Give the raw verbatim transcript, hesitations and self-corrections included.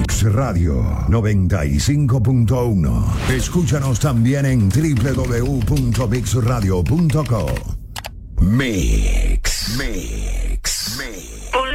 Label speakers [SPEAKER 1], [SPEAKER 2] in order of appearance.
[SPEAKER 1] Mix Radio noventa y cinco punto uno. Escúchanos también en doble u doble u doble u punto mix radio punto com. Mix, Mix, Mix.